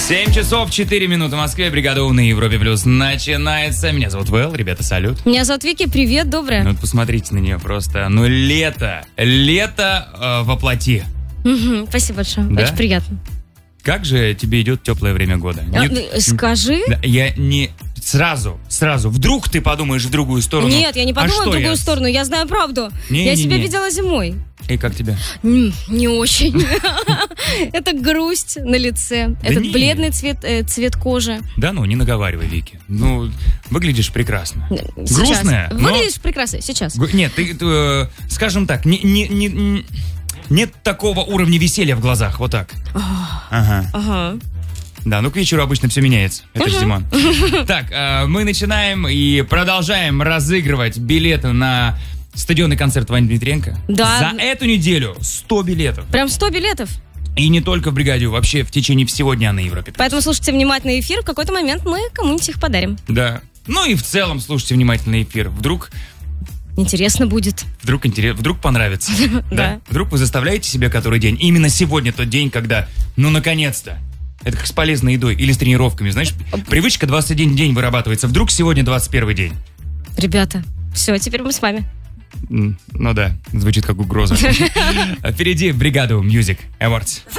7 часов 4 минуты в Москве. Бригада У на Европе Плюс начинается. Меня зовут Вэл, ребята, салют. Меня зовут Вики, привет, доброе. Ну вот посмотрите на нее просто. Ну лето воплоти. Спасибо большое, Да? очень приятно. Как же тебе идет теплое время года? Скажи. Да, я не... Сразу. Вдруг ты подумаешь в другую сторону. Нет, я не подумала в другую я? сторону, я знаю правду. Не, я не, себя не. видела зимой. И как тебе? Не очень. Это грусть на лице, этот не. бледный цвет кожи. Да ну, не наговаривай, Вики. Ну, выглядишь прекрасно. Сейчас. Грустная, но... Выглядишь прекрасно, сейчас. Нет, ты, скажем так, нет такого уровня веселья в глазах, вот так. Ага. Да, ну к вечеру обычно все меняется. Это же зима. Так, мы начинаем и продолжаем разыгрывать билеты на стадионный концерт Вани Дмитриенко. Да. За эту неделю 100 билетов. Прям 100 билетов. И не только в бригаде, вообще в течение всего дня на Европе. Поэтому слушайте внимательно эфир, в какой-то момент мы кому-нибудь их подарим. Да. Ну и в целом слушайте внимательно эфир. Вдруг Интересно будет. вдруг понравится. Да. Вдруг вы заставляете себе который день. Именно сегодня тот день, когда, ну наконец-то. Это как с полезной едой или с тренировками. Знаешь, привычка 21 день вырабатывается. Вдруг сегодня 21 день. Ребята, все, теперь мы с вами. Ну да, звучит как угроза. Впереди Бригада Music Awards.